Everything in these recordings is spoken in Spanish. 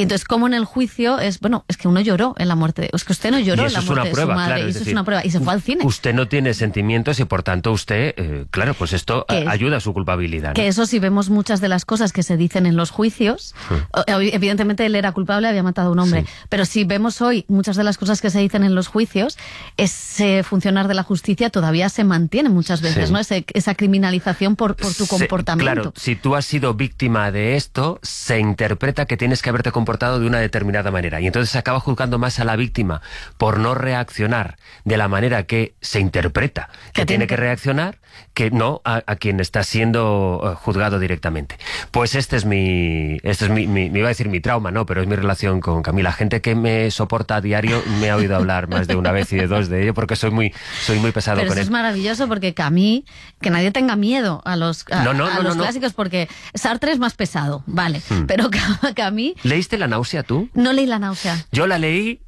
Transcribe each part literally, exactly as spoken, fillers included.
Y entonces, como en el juicio, es, bueno, es que uno lloró en la muerte, es que usted no lloró en la muerte de su madre, y eso es una prueba, y se fue al cine. Usted no tiene sentimientos y por tanto usted, eh, claro, pues esto a, ayuda a su culpabilidad, ¿no? Que eso, si vemos muchas de las cosas que se dicen en los juicios, hmm. evidentemente él era culpable, había matado a un hombre, sí. pero si vemos hoy muchas de las cosas que se dicen en los juicios, ese funcionar de la justicia todavía se mantiene muchas veces, sí. ¿no? Ese, esa criminalización por, por tu se, comportamiento. Claro, si tú has sido víctima de esto, se interpreta que tienes que haberte comportado de una determinada manera, y entonces se acaba juzgando más a la víctima por no reaccionar de la manera que se interpreta que, que tiene que reaccionar, que no a, a quien está siendo uh, juzgado directamente. Pues este es mi, este es mi, mi, me iba a decir mi trauma, no, pero es mi relación con Camila. Gente que me soporta a diario me ha oído hablar más de una vez y de dos de ello, porque soy muy, soy muy pesado pero con él. Pero eso es maravilloso, porque Camille, que nadie tenga miedo a los, a, no, no, a no, los no, clásicos, no. porque Sartre es más pesado, vale, hmm. pero Camille... ¿Leíste La náusea tú? No leí La náusea. Yo la leí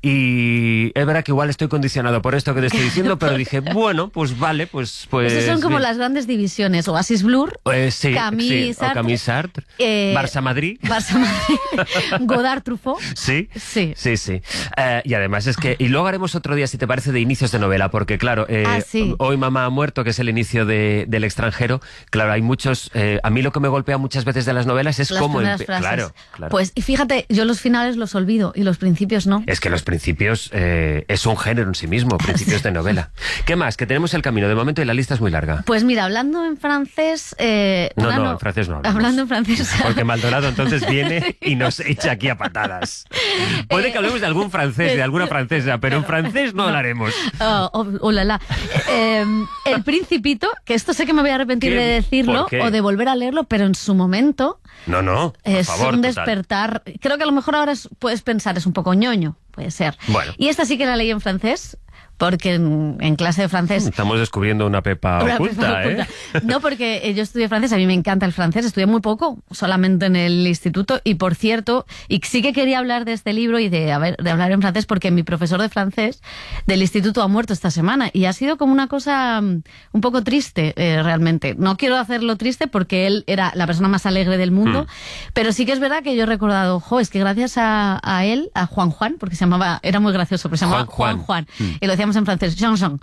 y es verdad que igual estoy condicionado por esto que te estoy diciendo, pero dije, bueno, pues vale, pues... pues Esas son como bien. Las grandes divisiones, Oasis Blur, pues sí, Camille sí, Sartre, o Camille Sartre, eh, Barça Madrid, Barça Madrid, Godard Truffaut. Sí, sí, sí, sí. Uh, y además es que, y luego haremos otro día, si te parece, de inicios de novela, porque claro, eh, ah, sí. Hoy mamá ha muerto, que es el inicio de, del extranjero, claro, hay muchos, eh, a mí lo que me golpea muchas veces de las novelas es las cómo... Claro, claro. Pues, y fíjate, yo los finales los olvido, y los principios no. Es que los principios eh, es un género en sí mismo, principios sí. de novela. ¿Qué más? Que tenemos el camino, de momento, y la lista es muy larga. Pues mira, hablando en francés... Eh, no, no, no, en francés no hablamos. Hablando en francés... Porque Maldonado entonces viene y nos echa aquí a patadas. Puede que hablemos de algún francés, de alguna francesa, pero en francés no, no. hablaremos. Oh, oh, oh la, la. Eh, el Principito, que esto sé que me voy a arrepentir ¿Qué? de decirlo o de volver a leerlo, pero en su momento... No, no, por es favor, un despertar. Total. Creo que a lo mejor ahora es, puedes pensar, es un poco ñoño, puede ser. Bueno. Y esta sí que la leí en francés, porque en, en clase de francés... Estamos descubriendo una pepa una oculta, pepa ¿eh? Oculta. No, porque yo estudié francés, a mí me encanta el francés, estudié muy poco, solamente en el instituto, y por cierto, y sí que quería hablar de este libro y de, a ver, de hablar en francés, porque mi profesor de francés del instituto ha muerto esta semana, y ha sido como una cosa un poco triste, eh, realmente. No quiero hacerlo triste porque él era la persona más alegre del mundo, mm. pero sí que es verdad que yo he recordado, jo, es que gracias a, a él, a Juan Juan, porque se llamaba, era muy gracioso, pero se llamaba Juan Juan, Juan, Juan mm. y lo decíamos en francés, Jean Jean.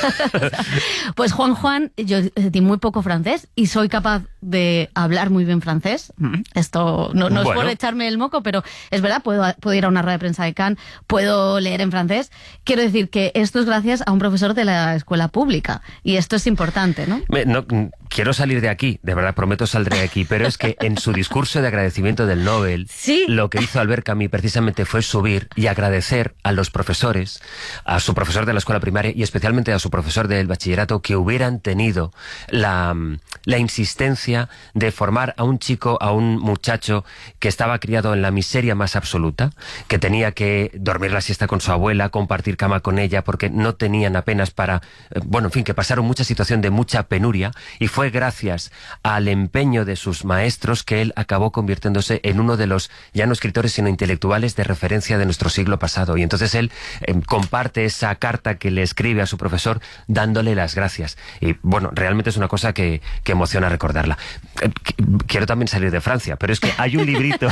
Pues Juan Juan, yo di muy poco francés y soy capaz de hablar muy bien francés. Esto no, no bueno. es por echarme el moco, pero es verdad, puedo, puedo ir a una rueda de prensa de Cannes, puedo leer en francés. Quiero decir que esto es gracias a un profesor de la escuela pública y esto es importante, ¿no? Me, no quiero salir de aquí, de verdad, prometo saldré de aquí, pero es que en su discurso de agradecimiento del Nobel, ¿sí? lo que hizo Albert Camus precisamente fue subir y agradecer a los profesores, a su profesor de la escuela primaria y especialmente a su profesor del bachillerato, que hubieran tenido la, la insistencia de formar a un chico, a un muchacho que estaba criado en la miseria más absoluta, que tenía que dormir la siesta con su abuela, compartir cama con ella, porque no tenían apenas para... Bueno, en fin, que pasaron mucha situación de mucha penuria, y fue gracias al empeño de sus maestros que él acabó convirtiéndose en uno de los, ya no escritores, sino intelectuales de referencia de nuestro siglo pasado. Y entonces él eh, comparte esa carta que le escribe a su profesor dándole las gracias. Y bueno, realmente es una cosa que, que emociona recordarla. Quiero también salir de Francia, pero es que hay un librito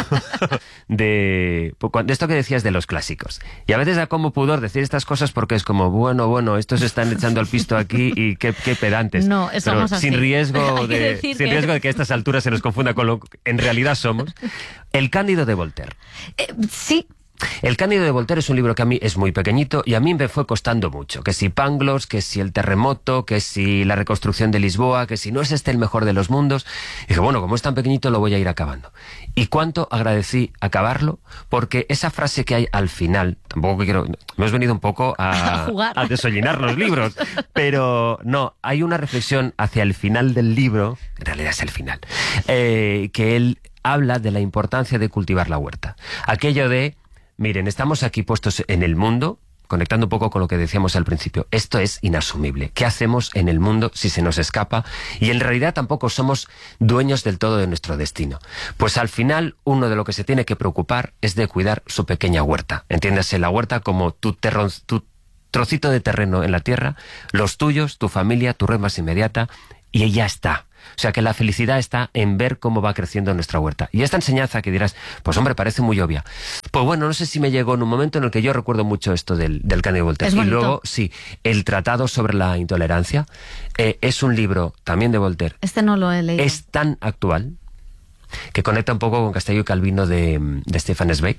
de, de esto que decías de los clásicos. Y a veces da como pudor decir estas cosas porque es como, bueno, bueno, estos están echando al pisto aquí y qué, qué pedantes. No, pero así. sin riesgo de sin que... riesgo de que a estas alturas se nos confunda con lo que en realidad somos. El Cándido de Voltaire. Eh, sí. El Cándido de Voltaire es un libro que a mí es muy pequeñito y a mí me fue costando mucho. Que si Pangloss, que si el terremoto, que si la reconstrucción de Lisboa, que si no es este el mejor de los mundos. Y dije, bueno, como es tan pequeñito lo voy a ir acabando. Y cuánto agradecí acabarlo, porque esa frase que hay al final, tampoco quiero... Hemos venido un poco a, a jugar, a desollinar los libros, pero no, hay una reflexión hacia el final del libro, en realidad es el final, eh, que él habla de la importancia de cultivar la huerta. Aquello de... Miren, estamos aquí puestos en el mundo, conectando un poco con lo que decíamos al principio. Esto es inasumible. ¿Qué hacemos en el mundo si se nos escapa? Y en realidad tampoco somos dueños del todo de nuestro destino. Pues al final, uno de lo que se tiene que preocupar es de cuidar su pequeña huerta. Entiéndase la huerta como tu, terro, tu trocito de terreno en la tierra, los tuyos, tu familia, tu red más inmediata, y ya está. O sea, que la felicidad está en ver cómo va creciendo nuestra huerta. Y esta enseñanza que dirás, pues hombre, parece muy obvia. Pues bueno, no sé si me llegó en un momento en el que yo recuerdo mucho esto del, del Cándido Voltaire. Y luego, sí, el Tratado sobre la Intolerancia eh, es un libro también de Voltaire. Este no lo he leído. Es tan actual que conecta un poco con Castelló y Calvino de, de Stefan Zweig.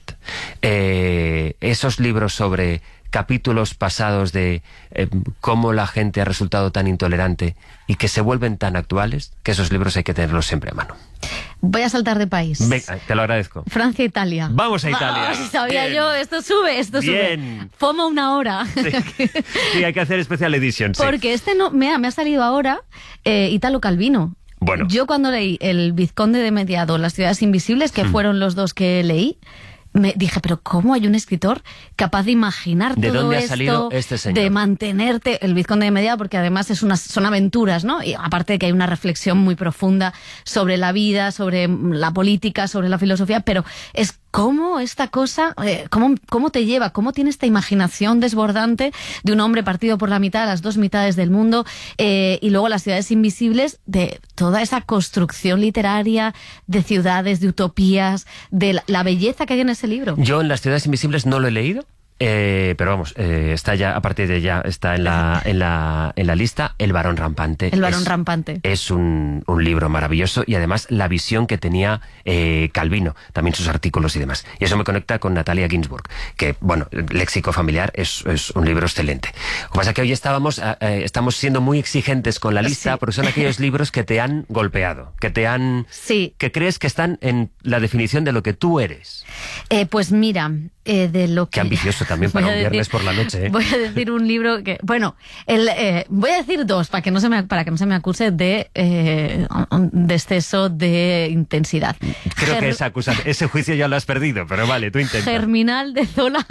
Eh, esos libros sobre capítulos pasados de eh, cómo la gente ha resultado tan intolerante y que se vuelven tan actuales, que esos libros hay que tenerlos siempre a mano. Voy a saltar de país. Venga, te lo agradezco. Francia, Italia. Vamos a Italia. Vamos, sabía Bien. yo, esto sube, esto Bien. sube. FOMO una hora. Sí. Sí, hay que hacer especial edición. Sí. Porque este no me ha, me ha salido ahora eh, Italo Calvino. Bueno. Yo cuando leí El Vizconde de Mediado, Las ciudades invisibles, que Hmm. fueron los dos que leí, me dije, pero ¿cómo hay un escritor capaz de imaginar ¿De todo dónde ha esto, salido este señor? de mantenerte, El Vizconde de Mediado, porque además es unas, son aventuras, ¿no? Y aparte de que hay una reflexión muy profunda sobre la vida, sobre la política, sobre la filosofía, pero es cómo esta cosa, eh, cómo, cómo te lleva, cómo tiene esta imaginación desbordante de un hombre partido por la mitad, las dos mitades del mundo, eh, y luego Las ciudades invisibles, de toda esa construcción literaria de ciudades, de utopías, de la, la belleza que hay en ese libro. Yo en Las ciudades invisibles no lo he leído, eh, pero vamos, eh, está ya, a partir de ya, está en la, en la, en la lista. El varón rampante. El varón es, rampante. Es un, un libro maravilloso y además la visión que tenía eh, Calvino, también sus artículos y demás. Y eso me conecta con Natalia Ginsburg, que, bueno, Léxico familiar es, es un libro excelente. Lo que pasa es que hoy estábamos, eh, estamos siendo muy exigentes con la lista, Sí. porque son aquellos libros que te han golpeado, que te han... Sí. que crees que están en la definición de lo que tú eres. Eh, pues mira, eh, de lo que... Qué ambicioso también para Voy un a decir- viernes por la noche, ¿eh? Voy a decir un libro que... Bueno, el, eh, voy a decir dos para que no se me, para que no se me acuse de, eh, de exceso de intensidad. Creo Ger- que esa acusa- ese juicio ya lo has perdido, pero vale, tú intenta. Germinal de Zola.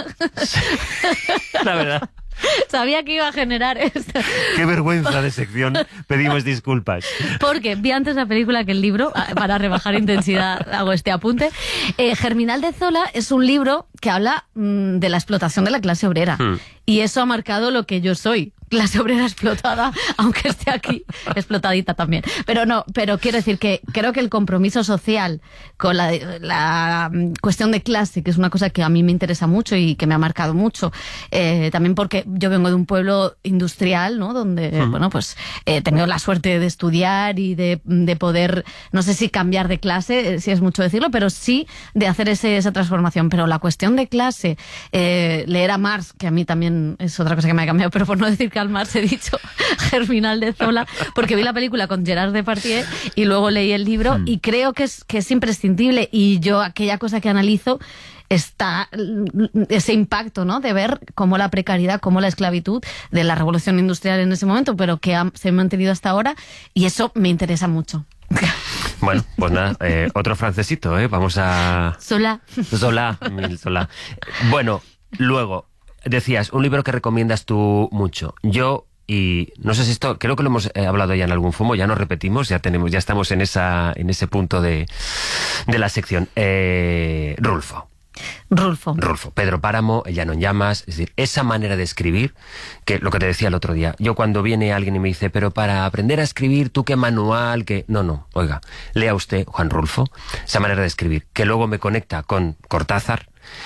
La verdad. Sabía que iba a generar esto. Qué vergüenza de sección. Pedimos disculpas. Porque vi antes la película que el libro, ah, para rebajar intensidad hago este apunte. Eh, Germinal de Zola es un libro que habla mm, de la explotación de la clase obrera. Hmm. Y eso ha marcado lo que yo soy. Clase obrera explotada, aunque esté aquí, explotadita también. Pero no, pero quiero decir que creo que el compromiso social con la, la mm, cuestión de clase, que es una cosa que a mí me interesa mucho y que me ha marcado mucho, eh, también porque yo vengo de un pueblo industrial, ¿no? Donde, eh, bueno, pues he eh, tenido la suerte de estudiar y de, de poder, no sé si cambiar de clase, eh, si es mucho decirlo, pero sí de hacer ese, esa transformación. Pero la cuestión de clase, eh, leer a Marx, que a mí también es otra cosa que me ha cambiado, pero por no decir que al Marx he dicho Germinal de Zola, porque vi la película con Gerard Depardieu y luego leí el libro Mm. y creo que es, que es imprescindible. Y yo aquella cosa que analizo está ese impacto, ¿no? De ver cómo la precariedad, cómo la esclavitud de la revolución industrial en ese momento, pero que ha, se ha mantenido hasta ahora, y eso me interesa mucho. Bueno, pues nada, eh, otro francesito, ¿eh? Vamos a... Zola. Zola, mil Zola. Bueno, luego, decías, un libro que recomiendas tú mucho. Yo, y no sé si esto, creo que lo hemos eh, hablado ya en algún fumo, ya nos repetimos, ya tenemos, ya estamos en esa, en ese punto de, de la sección. Eh, Rulfo. Rulfo. Rulfo, Pedro Páramo, El llano en llamas, es decir, esa manera de escribir, que lo que te decía el otro día, yo cuando viene alguien y me dice, pero para aprender a escribir, ¿tú qué manual? Que No, no, oiga, lea usted Juan Rulfo, esa manera de escribir, que luego me conecta con Cortázar,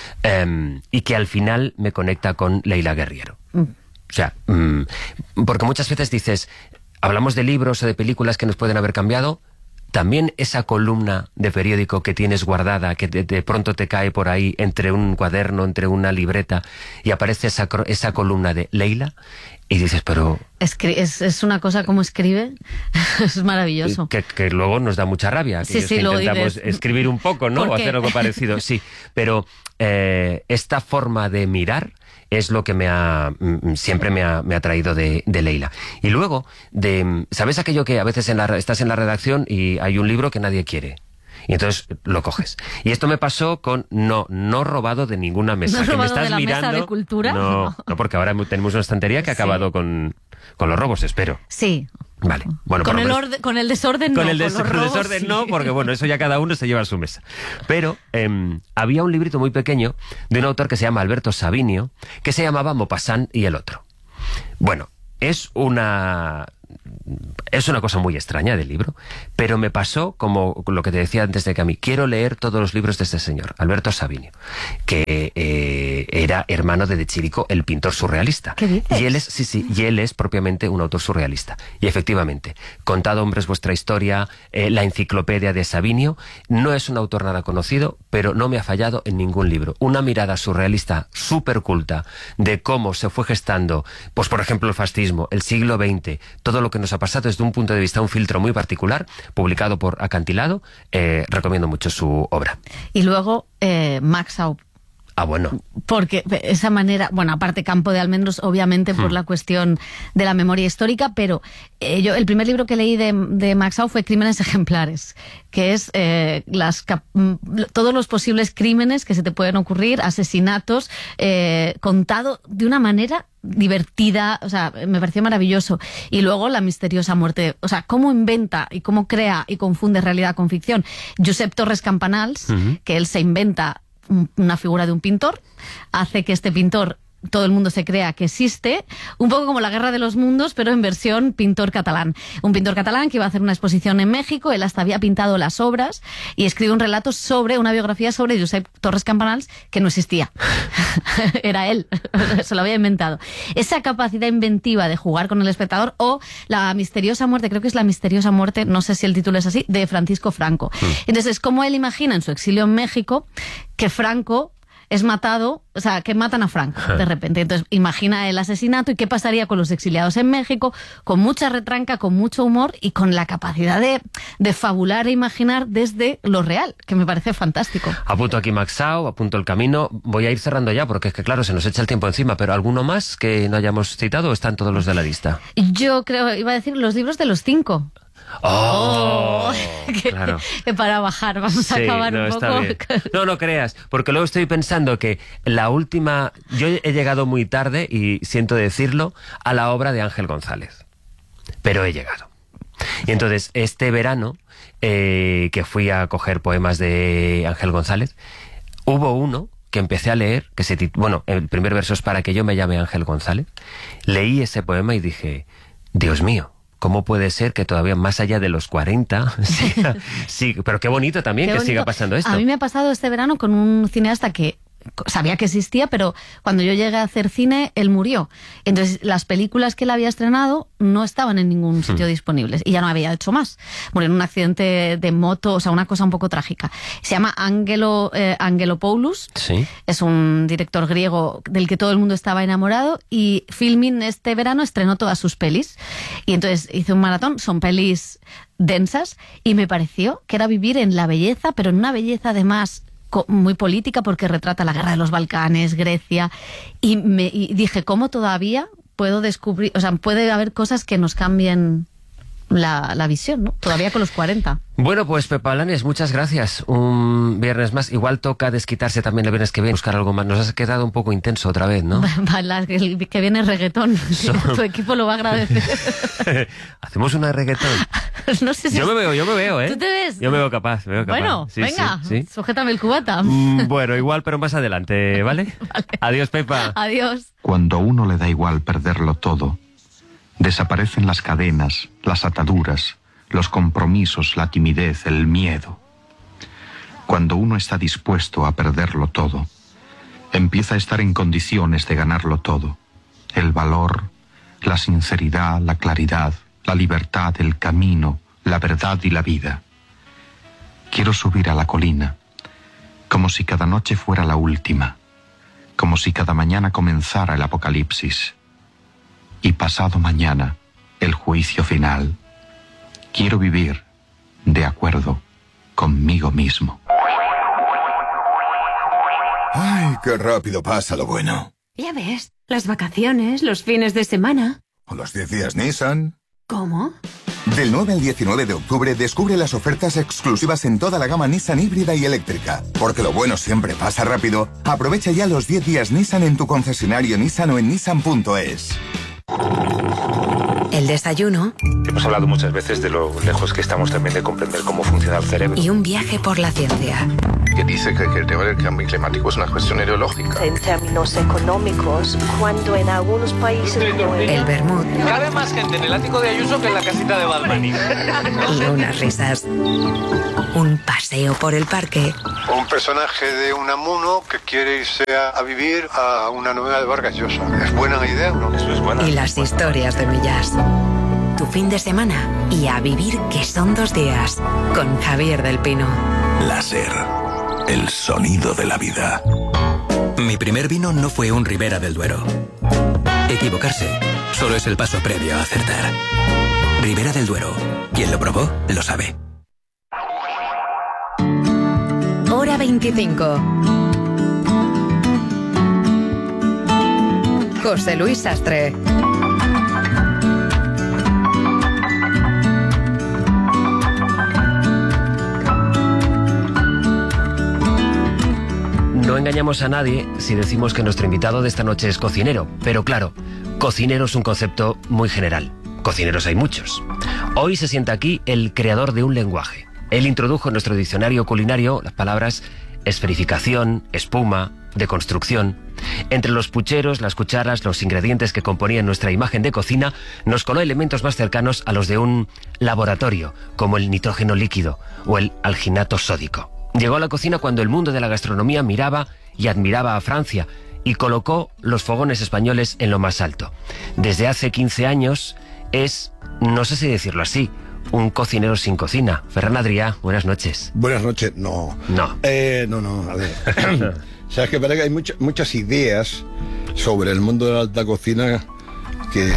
eh, y que al final me conecta con Leila Guerriero. Mm. O sea, mmm, porque muchas veces dices, hablamos de libros o de películas que nos pueden haber cambiado. También esa columna de periódico que tienes guardada, que de, de pronto te cae por ahí entre un cuaderno, entre una libreta, y aparece esa, esa columna de Leila, y dices, pero... Escri es, es una cosa como escribe, es maravilloso. Que, que luego nos da mucha rabia, que, Sí, sí, que lo intentamos dices. escribir un poco, ¿no? ¿Por O qué? hacer algo parecido, sí. Pero eh, esta forma de mirar es lo que me ha mm, siempre me ha, me ha traído de, de Leila. Y luego, de ¿sabes aquello que a veces en la, estás en la redacción y hay un libro que nadie quiere? Y entonces lo coges. Y esto me pasó con no no robado de ninguna mesa. ¿No que me robado estás de la mirando. mesa de cultura? No, no, porque ahora tenemos una estantería que ha Sí. acabado con, con los robos, espero. Sí. Vale. Bueno, Con por lo el, menos- orde- con el desorden con no, el des- con los con el robos, desorden sí. no, porque bueno, eso ya cada uno se lleva a su mesa. Pero eh, había un librito muy pequeño de un autor que se llama Alberto Savinio, que se llamaba Maupassant y el otro. Bueno, es una es una cosa muy extraña del libro, pero me pasó como lo que te decía antes de que a mí, quiero leer todos los libros de este señor, Alberto Savinio, que eh, era hermano de De Chirico, el pintor surrealista. ¿Qué dices? Y él es, sí, sí, y él es propiamente un autor surrealista. Y efectivamente, Contad hombres vuestra historia, eh, la enciclopedia de Savinio, no es un autor nada conocido, pero no me ha fallado en ningún libro. Una mirada surrealista súper culta de cómo se fue gestando, pues por ejemplo el fascismo, el siglo veinte, todo lo que nos ha pasado desde un punto de vista, un filtro muy particular, publicado por Acantilado. Eh, recomiendo mucho su obra. Y luego eh, Max Aub. Ah, bueno. Porque esa manera, bueno, aparte Campo de Almendros, obviamente por hmm. la cuestión de la memoria histórica, pero eh, yo el primer libro que leí de, de Max Aub fue Crímenes ejemplares, que es eh, las todos los posibles crímenes que se te pueden ocurrir, asesinatos, eh, contado de una manera divertida, o sea, me pareció maravilloso. Y luego La misteriosa muerte, o sea, cómo inventa y cómo crea y confunde realidad con ficción. Josep Torres Campanals, uh-huh. que él se inventa una figura de un pintor, hace que este pintor todo el mundo se crea que existe, un poco como La Guerra de los Mundos, pero en versión pintor catalán. Un pintor catalán que iba a hacer una exposición en México, él hasta había pintado las obras y escribe un relato sobre, una biografía sobre Josep Torres Campanals, que no existía. Era él, se lo había inventado. Esa capacidad inventiva de jugar con el espectador, o La misteriosa muerte, creo que es La misteriosa muerte, no sé si el título es así, de Francisco Franco. Mm. Entonces, es como él imagina en su exilio en México que Franco es matado, o sea, que matan a Franco de repente. Entonces, imagina el asesinato y qué pasaría con los exiliados en México, con mucha retranca, con mucho humor y con la capacidad de, de fabular e imaginar desde lo real, que me parece fantástico. Apunto aquí Max Aub, apunto El camino. Voy a ir cerrando ya porque es que, claro, se nos echa el tiempo encima, pero ¿alguno más que no hayamos citado o están todos los de la lista? Yo creo, iba a decir los libros de los cinco. Oh, oh que, claro. que para bajar vamos sí, a acabar no, un está poco. Bien. No, no creas, porque luego estoy pensando que la última, yo he llegado muy tarde, y siento decirlo, a la obra de Ángel González, pero he llegado. Y entonces este verano eh, que fui a coger poemas de Ángel González, hubo uno que empecé a leer, que se tit- bueno, el primer verso es Para que yo me llame Ángel González. Leí ese poema y dije, Dios mío, ¿cómo puede ser que todavía más allá de los cuarenta siga, siga, pero qué bonito también qué que bonito. Siga pasando esto? A mí me ha pasado este verano con un cineasta que sabía que existía, pero cuando yo llegué a hacer cine, él murió. Entonces, las películas que él había estrenado no estaban en ningún sitio hmm. disponibles y ya no había hecho más. Murió en un accidente de moto, o sea, una cosa un poco trágica. Se llama Angelo, eh, Angelopoulos. Sí. Es un director griego del que todo el mundo estaba enamorado, y Filmin este verano estrenó todas sus pelis. Y entonces hice un maratón, son pelis densas, y me pareció que era vivir en la belleza, pero en una belleza además muy política, porque retrata la guerra de los Balcanes, Grecia, y, me, y dije, ¿cómo todavía puedo descubrir, o sea, puede haber cosas que nos cambien la, la visión, ¿no? Todavía con los cuarenta. Bueno, pues Pepa Blanes, muchas gracias. Un viernes más. Igual toca desquitarse también el viernes que viene, buscar algo más. Nos has quedado un poco intenso otra vez, ¿no? El que viene reggaetón. So... Tu equipo lo va a agradecer. ¿Hacemos una de reggaetón? No sé si... Yo me veo, yo me veo, ¿eh? ¿Tú te ves? Yo me veo capaz, me veo capaz. Bueno, sí, venga, sí, sí. Sujétame el cubata. Mm, bueno, igual, pero más adelante, ¿vale? Vale. Adiós, Pepa. Adiós. Cuando a uno le da igual perderlo todo, desaparecen las cadenas, las ataduras, los compromisos, la timidez, el miedo. Cuando uno está dispuesto a perderlo todo, empieza a estar en condiciones de ganarlo todo. El valor, la sinceridad, la claridad, la libertad, el camino, la verdad y la vida. Quiero subir a la colina, como si cada noche fuera la última, como si cada mañana comenzara el apocalipsis, y pasado mañana el juicio final. Quiero vivir de acuerdo conmigo mismo. ¡Ay, qué rápido pasa lo bueno! Ya ves, las vacaciones, los fines de semana. ¿O los diez días Nissan? ¿Cómo? Del nueve al diecinueve de octubre descubre las ofertas exclusivas en toda la gama Nissan híbrida y eléctrica. Porque lo bueno siempre pasa rápido. Aprovecha ya los diez días Nissan en tu concesionario Nissan o en nissan punto es. El desayuno. Hemos hablado muchas veces de lo lejos que estamos también de comprender cómo funciona el cerebro. Y un viaje por la ciencia. que dice que, que el tema del cambio climático es una cuestión ideológica. En términos económicos, cuando en algunos países como el, el vermut. Cabe más gente en el ático de Ayuso que en la casita de Bad Bunny. Y unas risas. Un paseo por el parque. Un personaje de Unamuno que quiere irse a, a vivir a una novela de Vargas Llosa. ¿Es buena idea o no? Eso es buena. Y las historias de Millás. Tu fin de semana y a vivir que son dos días. Con Javier del Pino. La SER. El sonido de la vida. Mi primer vino no fue un Ribera del Duero. Equivocarse solo es el paso previo a acertar. Ribera del Duero. Quien lo probó, lo sabe. Hora veinticinco. José Luis Sastre. No engañamos a nadie si decimos que nuestro invitado de esta noche es cocinero, pero claro, cocinero es un concepto muy general. Cocineros hay muchos. Hoy se sienta aquí el creador de un lenguaje. Él introdujo en nuestro diccionario culinario las palabras esferificación, espuma, deconstrucción. Entre los pucheros, las cucharas, los ingredientes que componían nuestra imagen de cocina, nos coló elementos más cercanos a los de un laboratorio, como el nitrógeno líquido o el alginato sódico. Llegó a la cocina cuando el mundo de la gastronomía miraba y admiraba a Francia y colocó los fogones españoles en lo más alto. Desde hace quince años es, no sé si decirlo así, un cocinero sin cocina. Ferran Adrià, buenas noches. Buenas noches, no. No. Eh, no, no, a ver. Sabes que parece que hay mucha, muchas ideas sobre el mundo de la alta cocina que,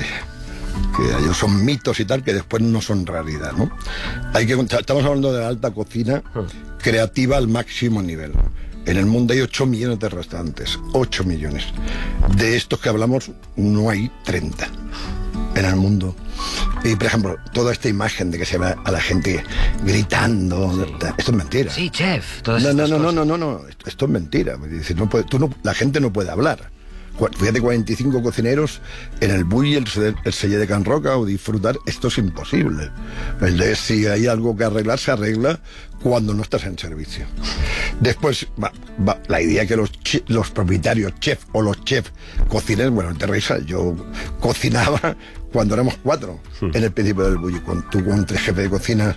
que son mitos y tal, que después no son realidad, ¿no? Hay que, estamos hablando de la alta cocina creativa al máximo nivel. En el mundo hay ocho millones de restaurantes, ocho millones. De estos que hablamos, no hay treinta en el mundo. Y, por ejemplo, toda esta imagen de que se ve a la gente gritando, sí. Esto es mentira. Sí, chef. Todas no, no, estas no, cosas. no, no, no, esto, esto es mentira. Dice, no puede, tú no, la gente no puede hablar. Fíjate, cuarenta y cinco cocineros en el Bulli, el, el Celler de Can Roca, o disfrutar, esto es imposible. El de si hay algo que arreglar, se arregla cuando no estás en servicio. Después, va, va, la idea que los, los propietarios, chef o los chefs cocineros, bueno, te risa, yo cocinaba cuando éramos cuatro, hmm. en el principio del Bulli, con, tú con tres jefes de cocina,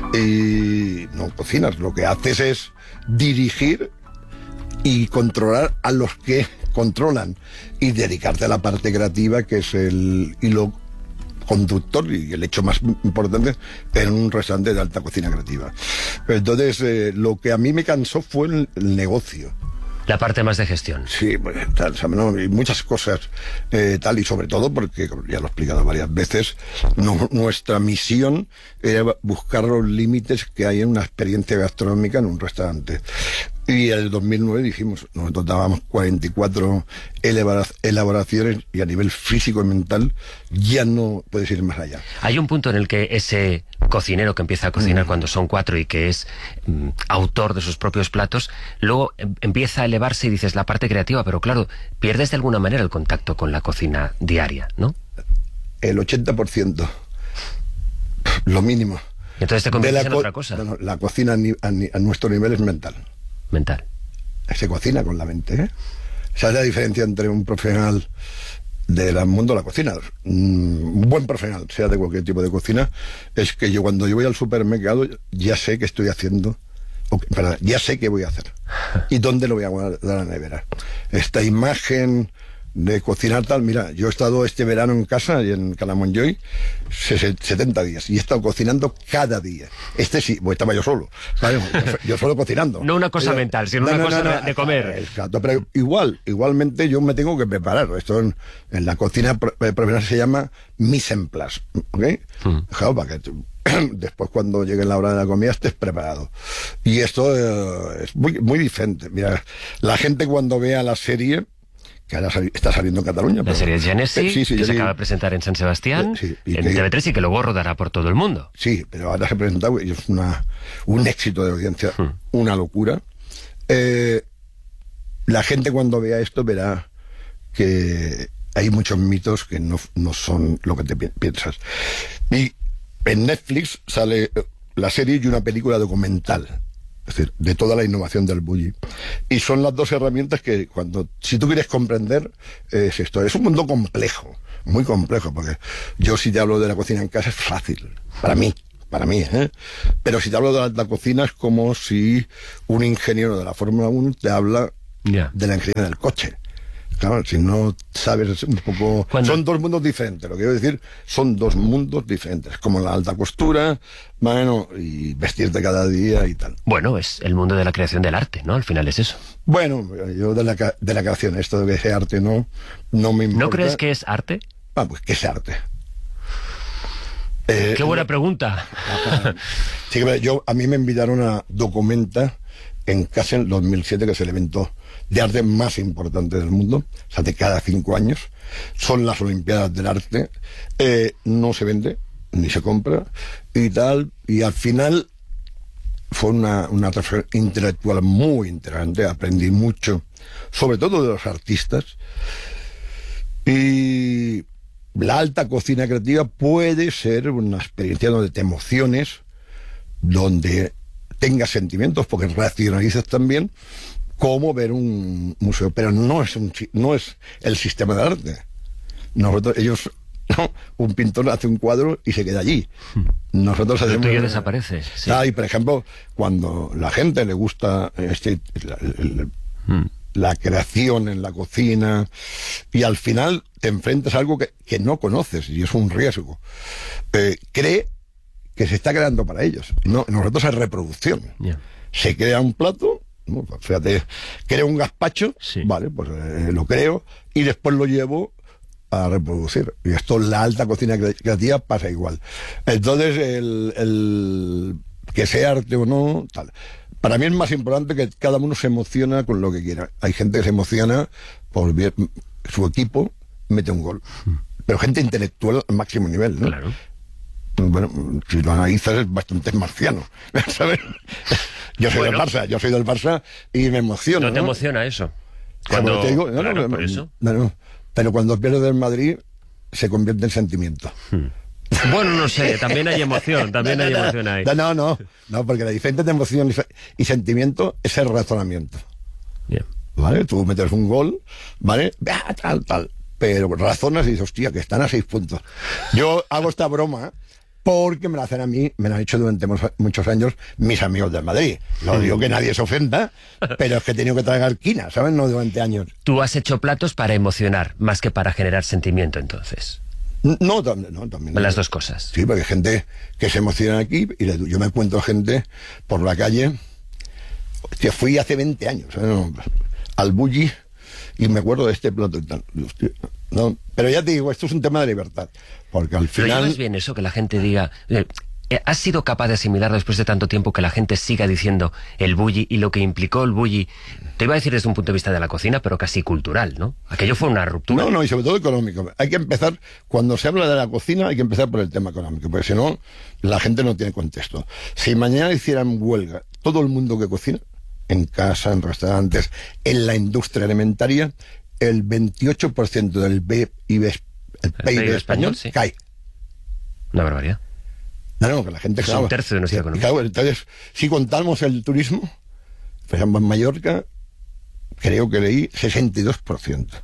y no cocinas, lo que haces es dirigir y controlar a los que controlan y dedicarte a la parte creativa, que es el hilo conductor y el hecho más importante en un restaurante de alta cocina creativa. Entonces, eh, lo que a mí me cansó fue el, el negocio. La parte más de gestión. Sí, pues, tal, o sea, no, y muchas cosas, eh, tal, y sobre todo porque, ya lo he explicado varias veces, no, nuestra misión era buscar los límites que hay en una experiencia gastronómica en un restaurante. Y en el dos mil nueve dijimos, nosotros dábamos cuarenta y cuatro elaboraciones y a nivel físico y mental ya no puedes ir más allá. Hay un punto en el que ese cocinero que empieza a cocinar mm. cuando son cuatro y que es mm, autor de sus propios platos, luego em, empieza a elevarse y dices la parte creativa, pero claro, pierdes de alguna manera el contacto con la cocina diaria, ¿no? El ochenta por ciento, lo mínimo. Y entonces te conviertes en otra cosa. No, no, la cocina a, ni, a, ni, a nuestro nivel es mental. Mental. Se cocina con la mente, ¿eh? ¿Sabes la diferencia entre un profesional del mundo de la cocina? Un buen profesional, sea de cualquier tipo de cocina, es que yo cuando yo voy al supermercado ya sé qué estoy haciendo, o, perdón, ya sé qué voy a hacer y dónde lo voy a guardar en la nevera. Esta imagen de cocinar tal, mira, yo he estado este verano en casa y en Calamonjoy setenta días y he estado cocinando cada día. Este sí, pues estaba yo solo, ¿sabes? Yo solo cocinando. No una cosa pero, mental, sino no, una no, cosa no, no, de comer. Exacto, pero igual, igualmente yo me tengo que preparar. Esto en, en la cocina profesional se llama mise en place, ¿ok? Hmm. Claro, para que después cuando llegue la hora de la comida estés preparado. Y esto eh, es muy, muy diferente. Mira, la gente cuando vea la serie, que ahora está saliendo en Cataluña. La serie Genesi, sí, sí, que sí, se sí. acaba de presentar en San Sebastián, sí, y en que, T V tres y que luego rodará por todo el mundo. Sí, pero ahora se ha presentado y es una, un éxito de audiencia, hmm. una locura. Eh, la gente cuando vea esto verá que hay muchos mitos que no, no son lo que te pi piensas. Y en Netflix sale la serie y una película documental Es decir, de toda la innovación del bulli. Y son las dos herramientas que cuando, si tú quieres comprender, eh, es esto. Es un mundo complejo, muy complejo, porque yo si te hablo de la cocina en casa es fácil, para mí, para mí, ¿eh? Pero si te hablo de la alta cocina es como si un ingeniero de la Fórmula uno te habla yeah. de la ingeniería del coche. Claro, si no sabes un poco... ¿Cuándo? Son dos mundos diferentes, lo que quiero decir, son dos mundos diferentes, como la alta costura, bueno, y vestirte cada día y tal. Bueno, es el mundo de la creación del arte, ¿no? Al final es eso. Bueno, yo de la, de la creación, esto de que sea arte no, no me importa. ¿No crees que es arte? Ah, pues que es arte. Eh, ¡Qué buena pregunta! Sí, yo, a mí me invitaron a Documenta en Kassel en dos mil siete, que es el evento de arte más importante del mundo, o sea, de cada cinco años. Son las Olimpiadas del Arte. Eh, no se vende, ni se compra, y tal. Y al final fue una, una transferencia intelectual muy interesante. Aprendí mucho, sobre todo de los artistas. Y la alta cocina creativa puede ser una experiencia donde te emociones, donde tengas sentimientos, porque racionalizas también, como ver un museo, pero no es un, no es el sistema de arte. Nosotros, ellos, no, un pintor hace un cuadro y se queda allí. Nosotros pero hacemos... tú ya desapareces. Sí. Ah, y por ejemplo, cuando la gente le gusta este, la, la, hmm. la creación en la cocina, y al final te enfrentas a algo que, que no conoces, y es un riesgo. Eh, cree que se está creando para ellos. No, nosotros es reproducción. Yeah. Se crea un plato, ¿no? Fíjate, creo un gazpacho, sí. Vale, pues eh, lo creo y después lo llevo a reproducir. Y esto, la alta cocina creativa pasa igual. Entonces, el, el que sea arte o no, tal. Para mí es más importante que cada uno se emociona con lo que quiera. Hay gente que se emociona por ver su equipo mete un gol. Pero gente intelectual al máximo nivel, ¿no? Claro. Bueno, si lo analizas es bastante marciano, ¿sabes? Yo soy bueno. del Barça, yo soy del Barça y me emociono. ¿No te ¿no? emociona eso? Cuando te digo, no, claro, no, por eso. No, no, pero cuando pierdes del Madrid se convierte en sentimiento. Hmm. Bueno, no sé, también hay emoción, también no, no, hay no, emoción ahí. No, no, no, no, porque la diferencia de emoción y, y sentimiento es el razonamiento. Bien. ¿Vale? Tú metes un gol, ¿vale? Tal, tal. Pero razonas y dices, hostia, que están a seis puntos. Yo hago esta broma porque me la hacen a mí, me la han hecho durante muchos años mis amigos del Madrid. No digo que nadie se ofenda, pero es que he tenido que tragar quina, ¿sabes? No durante años. Tú has hecho platos para emocionar, más que para generar sentimiento, entonces. No, también, no, también. Las dos cosas. Sí, porque hay gente que se emociona aquí, y le, yo me encuentro gente por la calle, que fui hace veinte años, ¿sabes? Al bulli, y me acuerdo de este plato y tal. No, pero ya te digo, esto es un tema de libertad, porque al final... Pero llevas bien eso, que la gente diga... Eh, ¿has sido capaz de asimilar después de tanto tiempo que la gente siga diciendo el bulli y lo que implicó el bulli? Te iba a decir desde un punto de vista de la cocina, pero casi cultural, ¿no? Aquello fue una ruptura. No, no, y sobre todo económico. Hay que empezar, cuando se habla de la cocina, hay que empezar por el tema económico, porque si no, la gente no tiene contexto. Si mañana hicieran huelga todo el mundo que cocina, en casa, en restaurantes, en la industria alimentaria, el veintiocho por ciento del P I B, el P I B español, español sí. cae. Una barbaridad. No, no, que la gente... Es claro, un tercio de nuestra economía. Claro, entonces, si contamos el turismo, por ejemplo, en Mallorca, creo que leí sesenta y dos por ciento.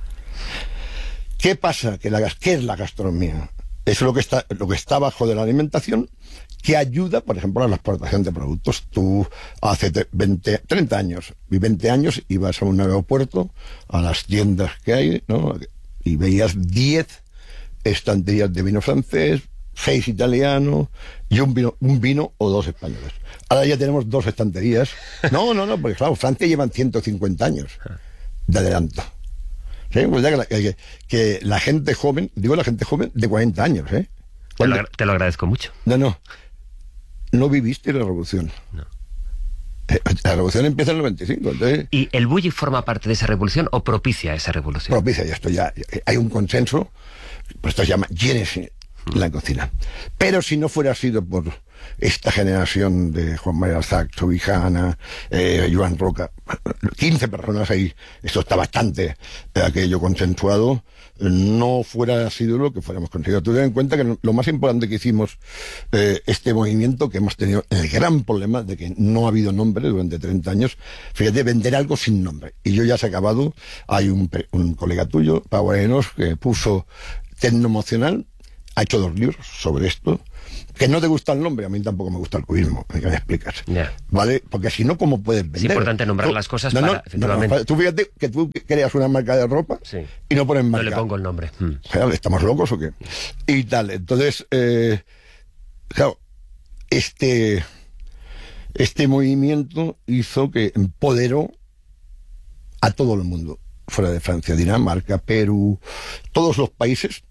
¿Qué pasa? Que la, ¿Qué es la gastronomía? Es lo que está, lo que está bajo de la alimentación, que ayuda, por ejemplo, a la exportación de productos. Tú hace veinte, treinta años, y veinte años, ibas a un aeropuerto, a las tiendas que hay, ¿no? Y veías diez estanterías de vino francés, seis italianos y un vino, un vino o dos españoles. Ahora ya tenemos dos estanterías. No, no, no, porque claro, Francia llevan ciento cincuenta años de adelanto. ¿Sí? Pues ya que, la, que, que la gente joven, digo la gente joven de cuarenta años, ¿eh? Cuando, te, lo, te lo agradezco mucho. No, no. No viviste la revolución. No. La revolución empieza en el noventa y cinco. Entonces, ¿y el bulli forma parte de esa revolución o propicia esa revolución? Propicia, y esto ya. Hay un consenso, pues esto se llama Génesis en la cocina. Pero si no fuera sido por esta generación de Juan María Arzac, Subijana, eh, Joan Roca, quince personas ahí, esto está bastante eh, aquello consensuado, no fuera sido lo que fuéramos conseguido. Tú ten en cuenta que lo más importante que hicimos eh, este movimiento, que hemos tenido el gran problema de que no ha habido nombre durante treinta años, fíjate, vender algo sin nombre. Y yo ya se he acabado, hay un, un colega tuyo, Pau Arenos, que puso Tecnoemocional, ha hecho dos libros sobre esto. Que no te gusta el nombre, a mí tampoco me gusta el cubismo, ¿me explicas? Yeah. ¿Vale? Porque si no, ¿cómo puedes vender? Es importante nombrar tú, las cosas no, para, no, efectivamente. No, no, tú fíjate que tú creas una marca de ropa sí. y no pones marca. No le pongo el nombre. Hmm. Claro, ¿estamos locos o qué? Y tal, entonces, eh, claro, este, este movimiento hizo que empoderó a todo el mundo, fuera de Francia, Dinamarca, Perú, todos los países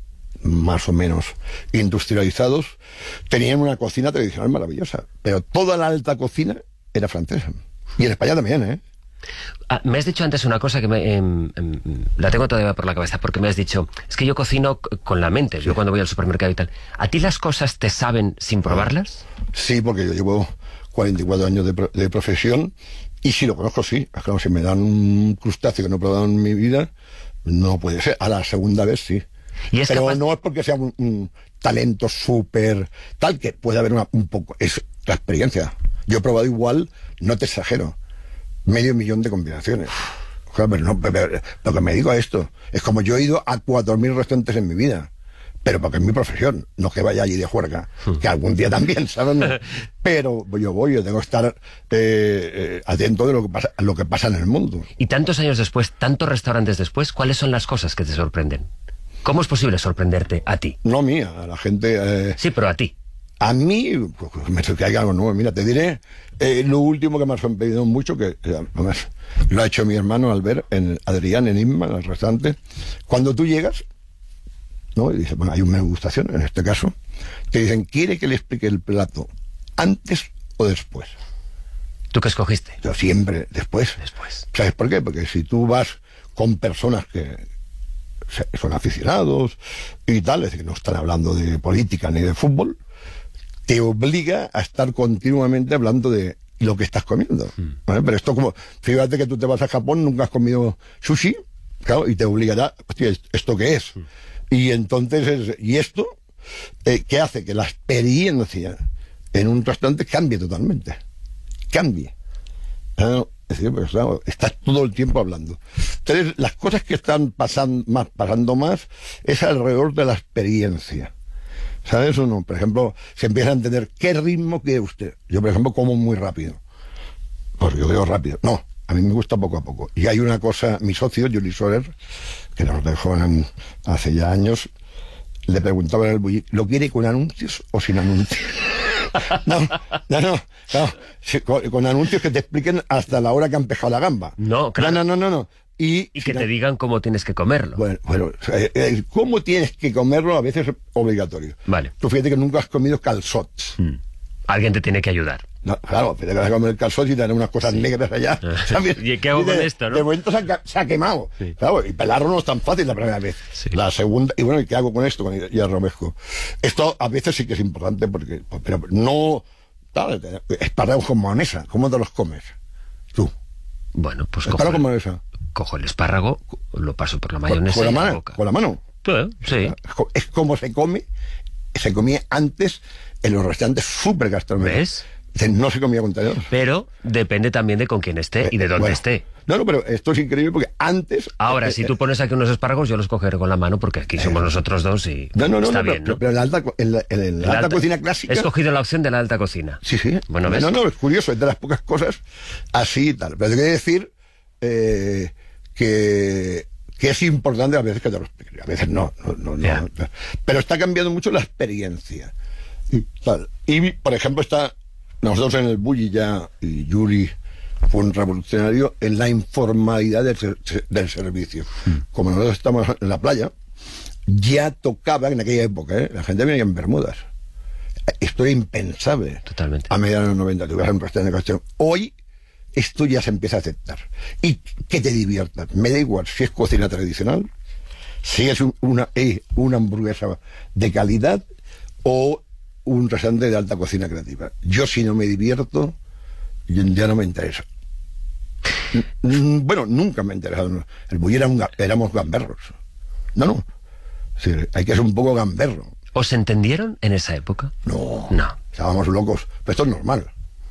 más o menos industrializados, tenían una cocina tradicional maravillosa, pero toda la alta cocina era francesa. Y en España también, ¿eh? Ah, me has dicho antes una cosa que me, eh, eh, la tengo todavía por la cabeza, porque me has dicho, es que yo cocino con la mente, sí. Yo cuando voy al supermercado y tal. ¿A ti las cosas te saben sin probarlas? Sí, porque yo llevo cuarenta y cuatro años de, pro, de profesión, y si lo conozco, sí. Claro, si me dan un crustáceo que no he probado en mi vida, no puede ser. A la segunda vez, sí. ¿Y es Pero capaz... no es porque sea un, un talento súper tal, que puede haber una, un poco, es la experiencia. Yo he probado igual, no te exagero, medio millón de combinaciones. Pero no, pero, lo que me digo a esto es como yo he ido a cuatro mil restaurantes en mi vida, pero porque es mi profesión, no que vaya allí de juerga, que algún día también, ¿sabes? No. Pero yo voy, yo tengo que estar eh, eh, atento de lo que pasa, lo que pasa en el mundo. Y tantos años después, tantos restaurantes después, ¿cuáles son las cosas que te sorprenden? ¿Cómo es posible sorprenderte a ti? No a mí, a la gente... Eh, sí, pero a ti. A mí, pues, me sorprende algo nuevo. Mira, te diré eh, lo último que me ha sorprendido mucho, que eh, además, lo ha hecho mi hermano Albert, en Adrián, en Inma, en el restaurante. Cuando tú llegas, ¿no? Y dices, bueno, hay una degustación, en este caso, te dicen, ¿quiere que le explique el plato antes o después? ¿Tú qué escogiste? Yo siempre, después. Después. ¿Sabes por qué? Porque si tú vas con personas que... son aficionados y tal, es decir, no están hablando de política ni de fútbol, te obliga a estar continuamente hablando de lo que estás comiendo. ¿Vale? Pero esto como, fíjate que tú te vas a Japón, nunca has comido sushi, claro, y te obligará, hostia, ¿esto qué es? Y entonces, es, y esto, eh, ¿qué hace? Que la experiencia en un restaurante cambie totalmente. Cambie. ¿No? Es decir, pues, claro, estás todo el tiempo hablando. Entonces, las cosas que están pasando más, pasando más es alrededor de la experiencia. ¿Sabes o no? Por ejemplo, se empieza a entender qué ritmo quiere usted. Yo, por ejemplo, como muy rápido. Pues yo digo rápido. No, a mí me gusta poco a poco. Y hay una cosa, mi socio, Juli Soler, que nos dejó en, hace ya años, le preguntaba en el bulli, ¿lo quiere con anuncios o sin anuncios? No, no, no, no. Con, con anuncios que te expliquen hasta la hora que han pejado la gamba. No, claro. No, no, no, no. Y, y que te digan cómo tienes que comerlo. Bueno, bueno eh, eh, cómo tienes que comerlo a veces es obligatorio. Vale. Tú fíjate que nunca has comido calzots. Hmm. Alguien te tiene que ayudar. No, claro, te vas a comer calzots y te dan unas cosas sí. negras allá. ¿Y qué hago y de, con esto, no? De momento se ha, se ha quemado. Sí. Claro, y pelarlo no es tan fácil la primera vez. Sí. La segunda, y bueno, ¿y qué hago con esto? Con hierro. Esto a veces sí que es importante porque, pero no... Claro, espárragos con mayonesa, ¿cómo te los comes? Tú. Bueno, pues cojo el, con mayonesa. cojo el espárrago, lo paso por la mayonesa con, con y la la mano, boca. ¿Con la mano? Sí, sí. Es como se come, se comía antes en los restaurantes súper gastronómicos. ¿Ves? No se comía con tenedor. Pero depende también de con quién esté y de dónde bueno, esté. No, no, pero esto es increíble porque antes... Ahora, eh, si tú pones aquí unos espárragos, yo los cogeré con la mano porque aquí eh, somos nosotros dos y no, no, no, está no, bien, pero, ¿no? Pero en la alta, en la, en la en alta, alta cocina clásica... He escogido la opción de la alta cocina. Sí, sí. Bueno, ¿ves? No, no, es curioso, es de las pocas cosas así y tal. Pero tengo que decir eh, que... que es importante a veces que te lo explique, a veces no, no, no, yeah. no, pero está cambiando mucho la experiencia y tal. Y por ejemplo está nosotros en el Bulli ya, y Yuri fue un revolucionario en la informalidad del, del servicio. Mm. Como nosotros estamos en la playa, ya tocaba en aquella época, ¿eh? La gente venía en bermudas. Esto era impensable. Totalmente. A mediados de los noventa, tú vas a un restaurante de cuestión. Hoy esto ya se empieza a aceptar. Y que te diviertas. Me da igual si es cocina tradicional, si es una, eh, una hamburguesa de calidad o un restaurante de alta cocina creativa. Yo, si no me divierto, ya no me interesa. Bueno, nunca me ha interesado. El Bulli era un, éramos gamberros. No, no. Sí, hay que ser un poco gamberro. ¿Os entendieron en esa época? No. No. Estábamos locos. Pero esto es normal.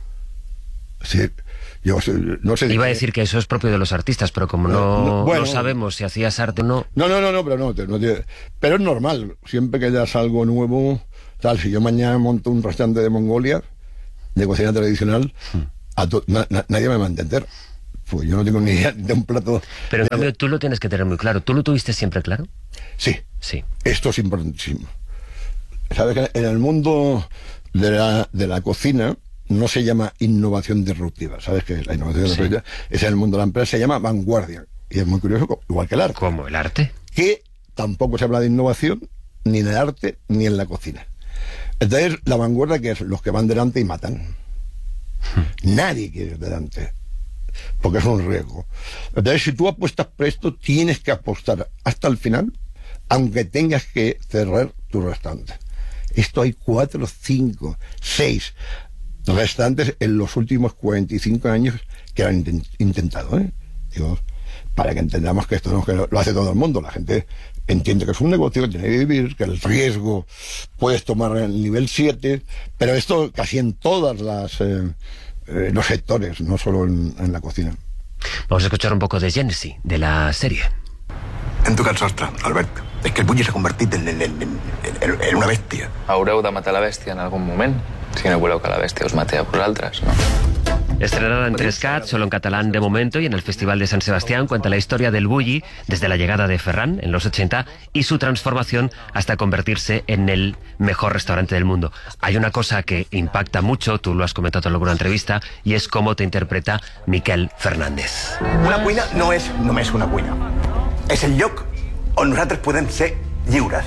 Sí, yo no sé. Iba a decir que eso es propio de los artistas, pero como no, no, bueno, no sabemos si hacías arte o no. No, no, no, no, pero no, no tiene, pero es normal. Siempre que hayas algo nuevo, tal, si yo mañana monto un restaurante de Mongolia, de cocina tradicional, hmm. a to, na, na, nadie me va a entender. Pues yo no tengo ni idea de un plato. Pero en de... cambio tú lo tienes que tener muy claro. ¿Tú lo tuviste siempre claro? Sí. Sí. Esto es importantísimo. Sabes que en el mundo de la, de la cocina no se llama innovación disruptiva. ¿Sabes que la innovación sí. disruptiva es en el mundo de la empresa, se llama vanguardia? Y es muy curioso, igual que el arte. ¿Cómo el arte? Que tampoco se habla de innovación ni en el arte ni en la cocina. Entonces, la vanguardia, que es los que van delante y matan. Hmm. Nadie quiere ir delante, porque es un riesgo. Entonces, si tú apuestas por esto, tienes que apostar hasta el final, aunque tengas que cerrar tu restaurante. Esto hay cuatro, cinco, seis restaurantes en los últimos cuarenta y cinco años que han intent intentado, ¿eh? Digo, para que entendamos que esto no que lo, lo hace todo el mundo. La gente entiende que es un negocio, que tiene que vivir, que el riesgo puedes tomar el nivel siete, pero esto casi en todas las eh, eh, los sectores, no solo en, en la cocina. Vamos a escuchar un poco de Genesis, de la serie. En tu cas sostre, Albert, és que el Bulli s'ha convertit en, en, en, en, en una bèstia. Haureu de matar la bèstia en algun moment, si no voleu que la bèstia us mati a vosaltres, ¿no? Estrenada en tres Cat, solo en catalán de momento, y en el Festival de San Sebastián cuenta la historia del Bulli desde la llegada de Ferran en los ochenta y su transformación hasta convertirse en el mejor restaurante del mundo. Hay una cosa que impacta mucho, tú lo has comentado en alguna entrevista, y es cómo te interpreta Miquel Fernández. Una cuina no és només una cuina. És el lloc on nosaltres podem ser lliures.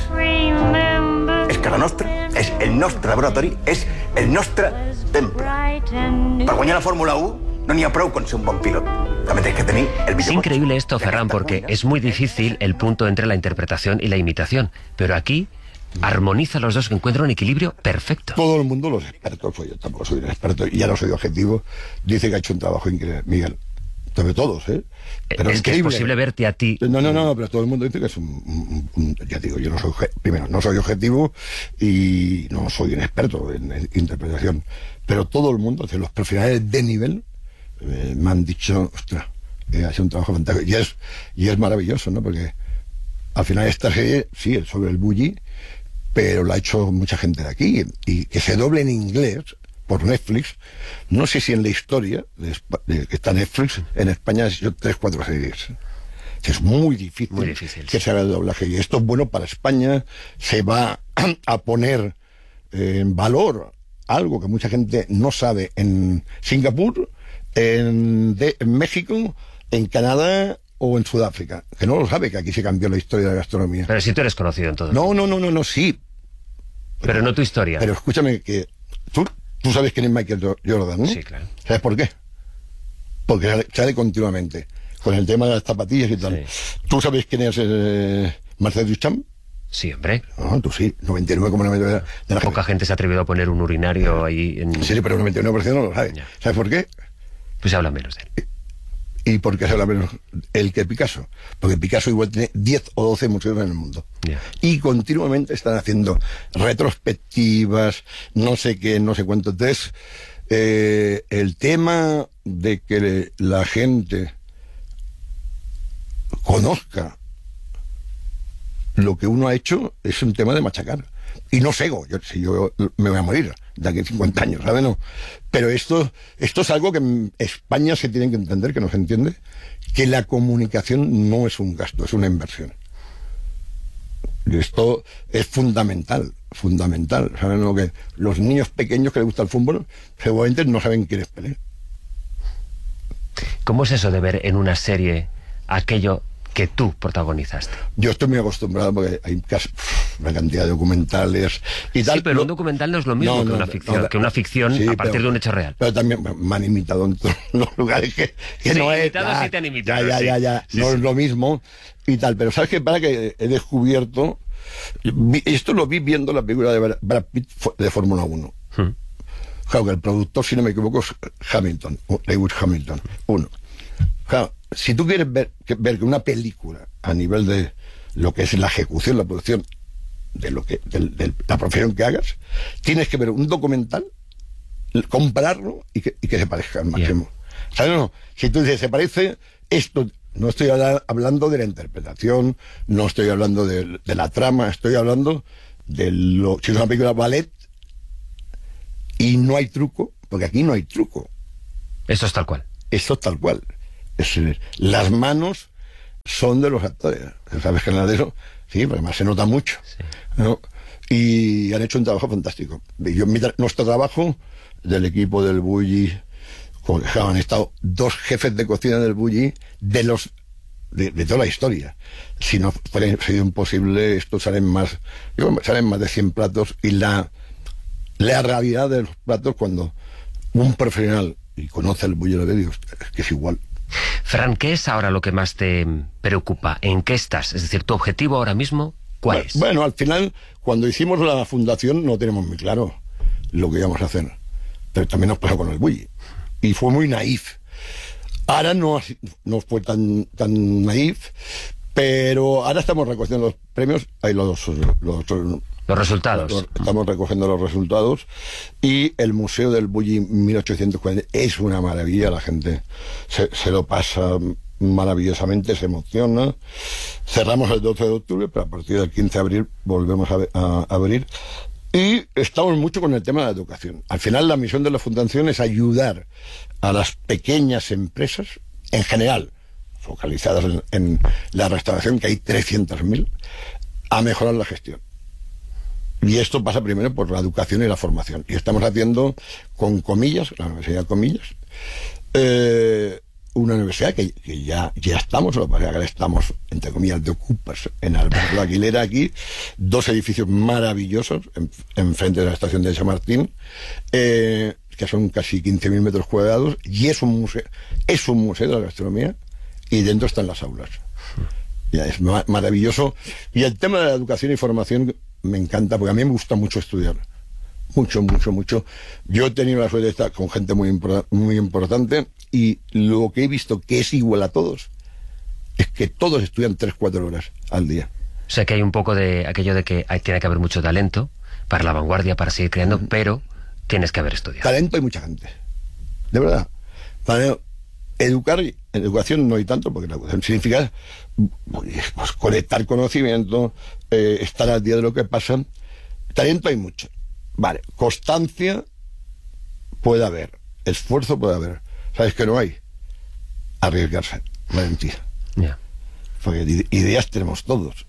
És casa nostra, és el nostre laboratori, és el nostre temple. Per guanyar la Fórmula uno no n'hi ha prou con ser un bon pilot. També tens que tenir el Es increíble esto, Ferran, porque es muy difícil el punto entre la interpretación y la imitación. Pero aquí armoniza los dos, que encuentra un equilibrio perfecto. Todo el mundo, los expertos, pues yo tampoco soy un experto, y ya no soy objetivo, dice que ha hecho un trabajo increíble, Miguel. Sobre todos, ¿eh? Pero es que es posible verte a ti. No, no, no, pero todo el mundo dice que es un, un, un ya digo, yo no soy, primero, no soy objetivo y no soy un experto en, en interpretación, pero todo el mundo, los profesionales de nivel, eh, me han dicho, ostras, eh, ha sido un trabajo fantástico, y es, y es maravilloso, ¿no? Porque al final esta serie, sí, es sobre el Bulli, pero la ha hecho mucha gente de aquí, y que se doble en inglés por Netflix, no sé si en la historia de, de, que está Netflix, en España ha hecho tres, cuatro series. Es muy difícil, muy difícil que sí. se haga el doblaje, y esto es bueno para España, se va a poner eh, en valor algo que mucha gente no sabe en Singapur, en, de, en México, en Canadá o en Sudáfrica, que no lo sabe, que aquí se cambió la historia de la gastronomía. Pero si tú eres conocido en todo. No, no, no, no, no, sí. Pero, pero no tu historia. Pero escúchame, que tú... Tú sabes quién es Michael Jordan, ¿no? Sí, claro. ¿Sabes por qué? Porque sale, sale continuamente, con el tema de las zapatillas y tal. Sí. ¿Tú sabes quién es eh, Marcel Duchamp? Sí, hombre. No, tú sí, noventa y nueve coma nueve por ciento de la Poca gente. gente se ha atrevido a poner un urinario ahí en... Sí, pero el noventa y nueve por ciento no lo sabe. Ya. ¿Sabes por qué? Pues se habla menos de él. ¿Y por qué se habla menos él que Picasso? Porque Picasso igual tiene diez o doce museos en el mundo. Yeah. Y continuamente están haciendo retrospectivas, no sé qué, no sé cuánto. Entonces, eh, el tema de que la gente conozca lo que uno ha hecho es un tema de machacar. Y no cego, yo, si yo me voy a morir de aquí a cincuenta años, ¿sabes? No. Pero esto, esto es algo que en España se tiene que entender, que no se entiende, que la comunicación no es un gasto, es una inversión. Y esto es fundamental, fundamental. ¿Saben lo que? Los niños pequeños que les gusta el fútbol, seguramente no saben quién es Pelé. ¿Cómo es eso de ver en una serie aquello que tú protagonizaste? Yo estoy muy acostumbrado porque hay casi, una cantidad de documentales y tal. Sí, pero un documental no es lo mismo no, que, no, una ficción, no, que una ficción sí, a partir pero, de un hecho real. Pero también me han imitado en todos los lugares que, que sí, no es. Imitado, ya, sí te han imitado. Ya, ya, sí. ya, ya. Sí, no sí. es lo mismo y tal. Pero ¿sabes qué? Para que he descubierto Esto lo vi viendo la película de Brad Pitt de Fórmula uno. Hmm. Claro, que el productor, si no me equivoco, es Hamilton, Lewis Hamilton, uno. Claro, si tú quieres ver, ver que una película, a nivel de lo que es la ejecución, la producción, de lo que de, de la profesión que hagas, tienes que ver un documental, compararlo y que, y que se parezca al máximo. Yeah. ¿Sabes? No, si tú dices, se parece esto, no estoy hablando de la interpretación, no estoy hablando de, de la trama, estoy hablando de lo... Si es una película ballet, y no hay truco, porque aquí no hay truco. Eso es tal cual. Eso es tal cual. Es decir, las manos son de los actores. ¿Sabes que nada de eso? Sí, pero además se nota mucho. Sí. ¿No? Y han hecho un trabajo fantástico. Yo, mi tra nuestro trabajo del equipo del Bulli, han estado dos jefes de cocina del Bulli de los de, de toda la historia. Si no fuera sido imposible, esto salen más, yo, salen más de cien platos, y la La realidad de los platos, cuando un profesional y conoce el Bulli, lo ve, digo, es que es igual. Fran, ¿qué es ahora lo que más te preocupa? ¿En qué estás? Es decir, ¿tu objetivo ahora mismo cuál bueno, es? Bueno, al final, cuando hicimos la fundación, no tenemos muy claro lo que íbamos a hacer. Pero también nos pasó con el Bulli. Y fue muy naif. Ahora no, no fue tan, tan naif, pero ahora estamos recogiendo los premios, hay los... los Los resultados. Estamos recogiendo los resultados, y el Museo del Bulli mil ochocientos cuarenta es una maravilla. La gente se, se lo pasa maravillosamente, se emociona. Cerramos el doce de octubre, pero a partir del quince de abril volvemos a, a, a abrir. Y estamos mucho con el tema de la educación. Al final, la misión de la Fundación es ayudar a las pequeñas empresas, en general, focalizadas en, en la restauración, que hay trescientas mil, a mejorar la gestión. Y esto pasa primero por la educación y la formación. Y estamos haciendo, con comillas, la Universidad de Comillas, eh, una universidad que, que ya, ya estamos, lo que pasa es que ahora estamos, entre comillas, de ocupas, en Alberto Aguilera, aquí, dos edificios maravillosos, enfrente en de la estación de Chamartín, eh, que son casi quince mil metros cuadrados, y es un museo, es un museo de la gastronomía, y dentro están las aulas. Ya es ma maravilloso. Y el tema de la educación y formación me encanta, porque a mí me gusta mucho estudiar. Mucho, mucho, mucho. Yo he tenido la suerte de estar con gente muy, import muy importante, y lo que he visto que es igual a todos es que todos estudian tres, cuatro horas al día. O sea que hay un poco de aquello de que hay, tiene que haber mucho talento para la vanguardia, para seguir creando, mm. pero tienes que haber estudiado. Talento hay mucha gente. De verdad. Para educar, educación no hay tanto, porque la educación significa pues, conectar conocimiento, eh, estar al día de lo que pasa. Talento hay mucho. Vale, constancia puede haber, esfuerzo puede haber. ¿Sabes qué no hay? Arriesgarse, valentía. Yeah. Porque ideas tenemos todos.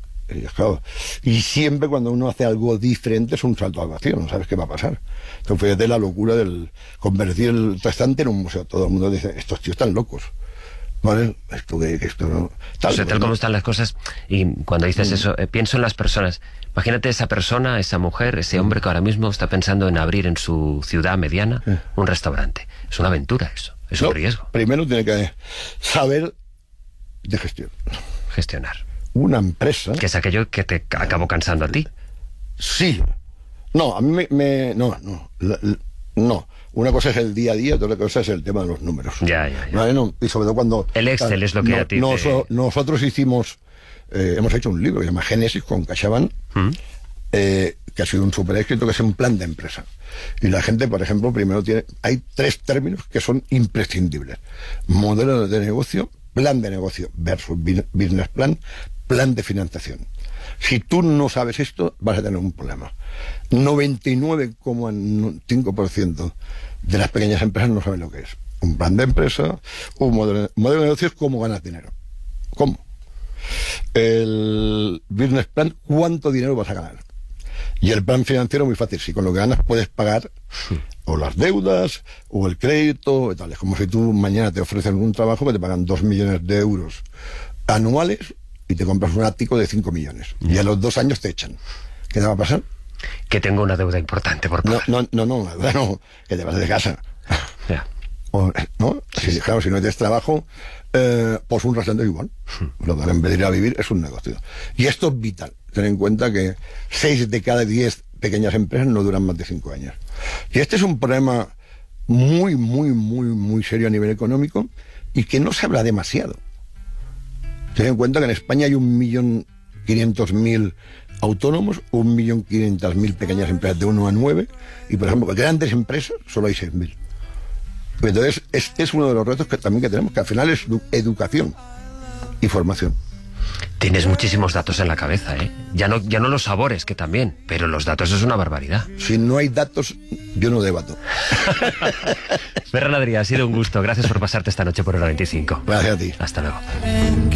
Y siempre cuando uno hace algo diferente es un salto a la acción, no sabes qué va a pasar. Entonces fíjate la locura del convertir el restaurante en un museo. Todo el mundo dice, estos tíos están locos. ¿Vale? Esto que esto no... Tal, o sea, tal como están las cosas, y cuando dices mm. eso, eh, pienso en las personas. Imagínate esa persona, esa mujer, ese hombre que ahora mismo está pensando en abrir en su ciudad mediana eh. un restaurante. Es una aventura eso, es no, un riesgo. Primero tiene que saber de gestión. Gestionar. Una empresa... Que es aquello que te acabó cansando a ti. Sí. No, a mí me... me no, no, la, la, no. Una cosa es el día a día, otra cosa es el tema de los números. Ya, ya, ya. ¿Vale? No, y sobre todo cuando... El Excel tal, es lo que no, a ti no, te... so, nosotros hicimos... Eh, hemos hecho un libro que se llama Génesis con CaixaBank, ¿Mm? eh, que ha sido un super éxito, que es un plan de empresa. Y la gente, por ejemplo, primero tiene... Hay tres términos que son imprescindibles. Modelo de negocio, plan de negocio versus business plan, plan de financiación. Si tú no sabes esto, vas a tener un problema. noventa y nueve coma cinco por ciento de las pequeñas empresas no saben lo que es. Un plan de empresa, un modelo, modelo de negocio es cómo ganas dinero. ¿Cómo? El business plan, ¿cuánto dinero vas a ganar? Y el plan financiero, muy fácil. Si con lo que ganas puedes pagar o las deudas o el crédito y tal. Es como si tú mañana te ofrecen un trabajo que te pagan dos millones de euros anuales y te compras un ático de cinco millones. Yeah. Y a los dos años te echan. ¿Qué te va a pasar? Que tengo una deuda importante por pagar. No, no, no, no, no, no que te vas de casa. Yeah. O, ¿no? Si, claro, si no tienes trabajo, Eh, pues un restaurante igual. Lo que en vez de ir a vivir es un negocio. Y esto es vital. Ten en cuenta que seis de cada diez pequeñas empresas no duran más de cinco años. Y este es un problema muy, muy, muy, muy serio a nivel económico y que no se habla demasiado. Ten en cuenta que en España hay un millón quinientos mil autónomos, un millón quinientas mil pequeñas empresas de uno a nueve, y por ejemplo, grandes empresas solo hay seis mil. Entonces, este es uno de los retos que también que tenemos, que al final es educación y formación. Tienes muchísimos datos en la cabeza, ¿eh? Ya no, ya no los sabores, que también, pero los datos es una barbaridad. Si no hay datos, yo no debato. Ferran Adrià, ha sido un gusto. Gracias por pasarte esta noche por Hora veinticinco. Gracias a ti. Hasta luego.